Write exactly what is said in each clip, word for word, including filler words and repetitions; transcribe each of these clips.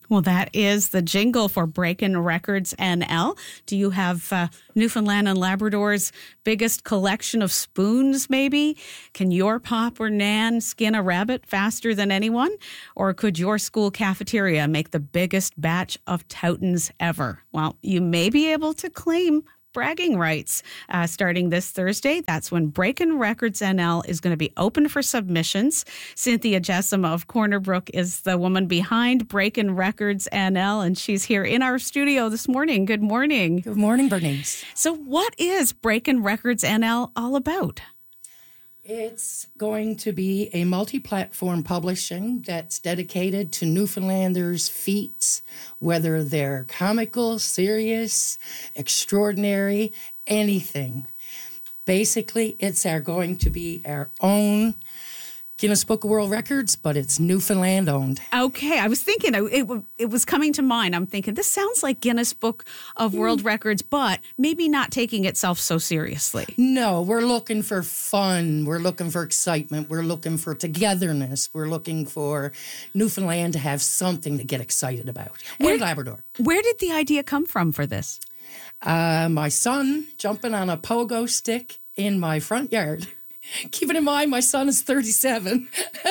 Well, that is the jingle for Breakin' Records N L. Do you have uh, Newfoundland and Labrador's biggest collection of spoons, maybe? Can your pop or nan skin a rabbit faster than anyone? Or could your school cafeteria make the biggest batch of Toutons ever? Well, you may be able to claim bragging rights uh, starting this Thursday. That's when Breakin' Records N L is going to be open for submissions. Cynthia Jessam of Corner Brook is the woman behind Breakin' Records N L, and she's here in our studio this morning. Good morning. Good morning, Bernice. So what is Breakin' Records N L all about? It's going to be a multi-platform publishing that's dedicated to Newfoundlanders' feats, whether they're comical, serious, extraordinary, anything. Basically, it's our going to be our own Guinness Book of World Records, but it's Newfoundland owned. Okay, I was thinking, it, it was coming to mind. I'm thinking, this sounds like Guinness Book of World mm. Records, but maybe not taking itself so seriously. No, we're looking for fun. We're looking for excitement. We're looking for togetherness. We're looking for Newfoundland to have something to get excited about. Where, and Labrador. Where did the idea come from for this? Uh, my son jumping on a pogo stick in my front yard. Keeping in mind, my son is thirty-seven.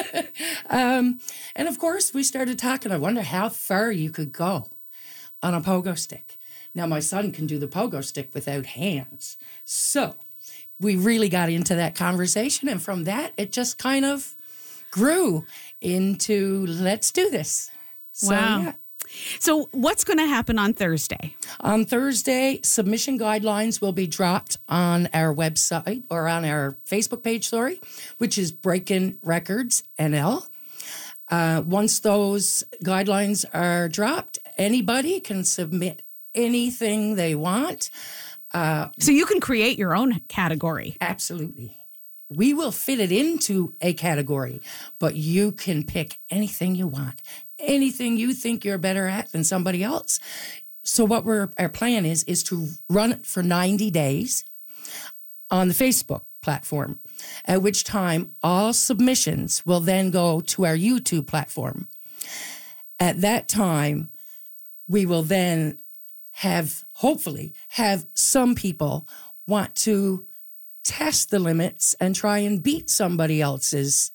um, and of course, we started talking. I wonder how far you could go on a pogo stick. Now, my son can do the pogo stick without hands. So we really got into that conversation. And from that, it just kind of grew into let's do this. So, wow. Yeah. So what's going to happen on Thursday? On Thursday, submission guidelines will be dropped on our website or on our Facebook page, sorry, which is Breakin' Records N L. Uh, once those guidelines are dropped, anybody can submit anything they want. Uh, so you can create your own category. Absolutely. We will fit it into a category, but you can pick anything you want, anything you think you're better at than somebody else. So what we're, our plan is, is to run it for ninety days on the Facebook platform, at which time all submissions will then go to our YouTube platform. At that time, we will then have, hopefully, have some people want to test the limits and try and beat somebody else's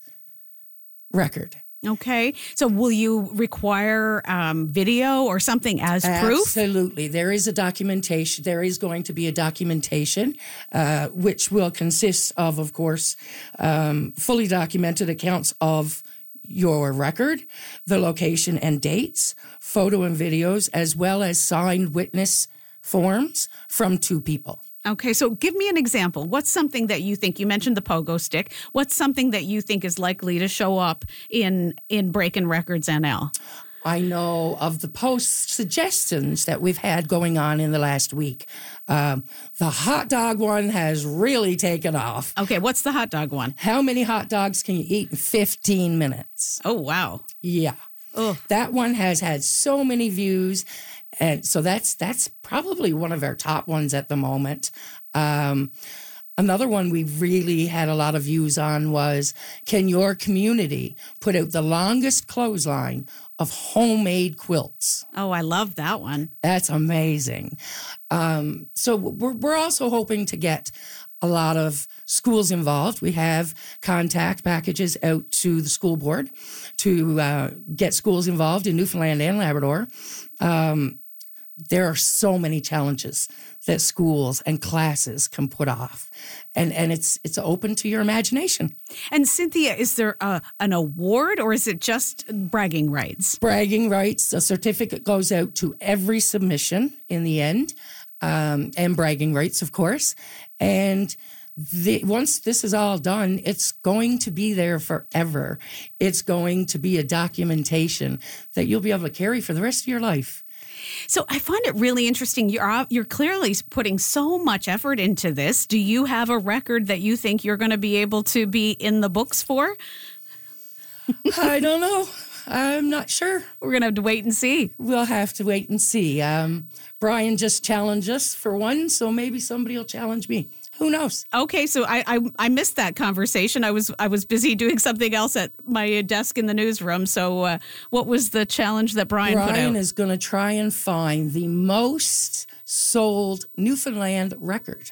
record. Okay. So will you require um, video or something as proof? Absolutely. There is a documentation. There is going to be a documentation, uh, which will consist of, of course, um, fully documented accounts of your record, the location and dates, photo and videos, as well as signed witness forms from two people. Okay, so give me an example. What's something that you think, you mentioned the pogo stick, what's something that you think is likely to show up in, in Breakin' Records N L? I know of the post suggestions that we've had going on in the last week. Um, the hot dog one has really taken off. Okay, what's the hot dog one? How many hot dogs can you eat in fifteen minutes? Oh, wow. Yeah. Ugh. That one has had so many views. And so that's that's probably one of our top ones at the moment. Um, another one we really had a lot of views on was, can your community put out the longest clothesline of homemade quilts? Oh, I love that one. That's amazing. Um, so we're, we're also hoping to get a lot of schools involved. We have contact packages out to the school board to uh, get schools involved in Newfoundland and Labrador. Um, there are so many challenges that schools and classes can put off, and and it's it's open to your imagination. And Cynthia, is there a, an award or is it just bragging rights? Bragging rights. A certificate goes out to every submission in the end, um, and bragging rights, of course. And the, once this is all done, it's going to be there forever. It's going to be a documentation that you'll be able to carry for the rest of your life. So I find it really interesting. You're you're clearly putting so much effort into this. Do you have a record that you think you're going to be able to be in the books for? I don't know. I'm not sure. We're going to have to wait and see. We'll have to wait and see. Um, Brian just challenged us for one, so maybe somebody will challenge me. Who knows? Okay, so I, I I missed that conversation. I was I was busy doing something else at my desk in the newsroom. So, uh, what was the challenge that Brian, put out? Brian is going to try and find the most sold Newfoundland record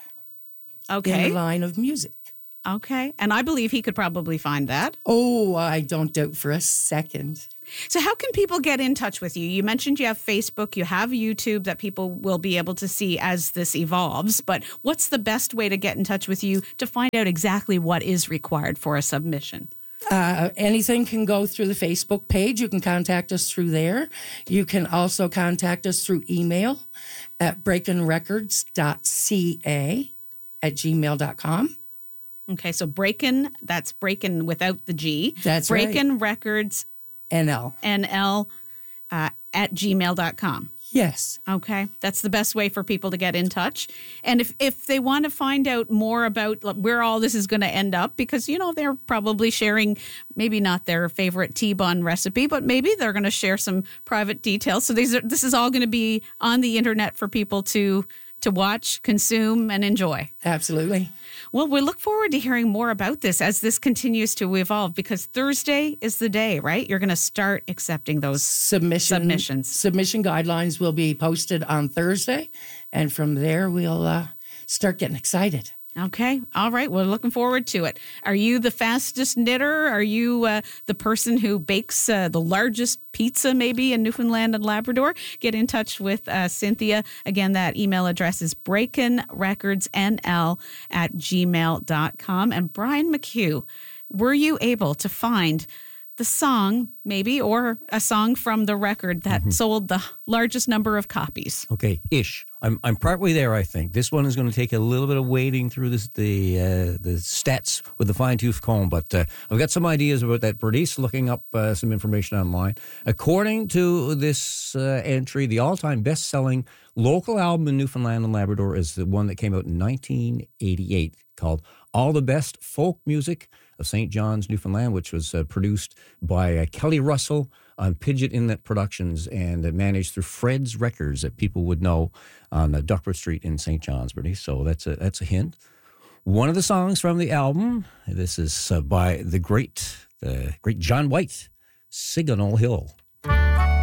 Okay, in the line of music. okay, and I believe he could probably find that. Oh, I don't doubt for a second. So how can people get in touch with you? You mentioned you have Facebook, you have YouTube that people will be able to see as this evolves, but what's the best way to get in touch with you to find out exactly what is required for a submission? Uh, anything can go through the Facebook page. You can contact us through there. You can also contact us through email at breakin records dot c a at gmail dot com. Okay, so Breakin, that's Breakin without the G. That's right. Breakin Records N L. N L uh, at gmail dot com. Yes. Okay, that's the best way for people to get in touch. And if, if they want to find out more about where all this is going to end up, because, you know, they're probably sharing maybe not their favorite T-bun recipe, but maybe they're going to share some private details. So these are, this is all going to be on the internet for people to to watch, consume, and enjoy. Absolutely. Well, we look forward to hearing more about this as this continues to evolve, because Thursday is the day, right? You're going to start accepting those Submission, submissions. Submission guidelines will be posted on Thursday, and from there we'll uh, start getting excited. Okay. All right. We're looking forward to it. Are you the fastest knitter? Are you uh, the person who bakes uh, the largest pizza maybe in Newfoundland and Labrador? Get in touch with uh, Cynthia. Again, that email address is breakin records n l at gmail dot com. And Brian McHugh, were you able to find the song maybe, or a song from the record that mm-hmm. sold the largest number of copies? Okay, ish. I'm I'm partway there, I think. This one is going to take a little bit of wading through this, the uh, the stats with the fine-tooth comb, but uh, I've got some ideas about that. Bernice looking up uh, some information online. According to this uh, entry, the all-time best-selling local album in Newfoundland and Labrador is the one that came out in nineteen eighty-eight called All the Best Folk Music of Saint John's, Newfoundland, which was uh, produced by uh, Kelly Russell on Pidgeot Inlet Productions and uh, managed through Fred's Records that people would know on uh, Duckworth Street in Saint John's, Bernice. So that's a, that's a hint. One of the songs from the album, this is uh, by the great, the great John White, Signal Hill.